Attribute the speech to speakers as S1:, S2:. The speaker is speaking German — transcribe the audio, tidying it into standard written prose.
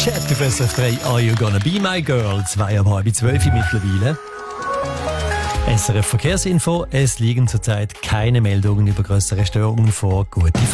S1: Chat auf SRF 3, Are You Gonna Be My Girl? 11:30 mittlerweile. SRF Verkehrsinfo, es liegen zurzeit keine Meldungen über größere Störungen vor. Gute Fahrt.